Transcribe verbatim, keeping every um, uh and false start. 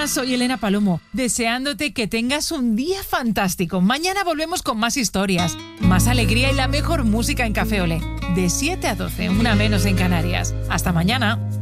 Hola, soy Elena Palomo, deseándote que tengas un día fantástico. Mañana volvemos con más historias, más alegría y la mejor música en Café Olé. De siete a doce, una menos en Canarias. Hasta mañana.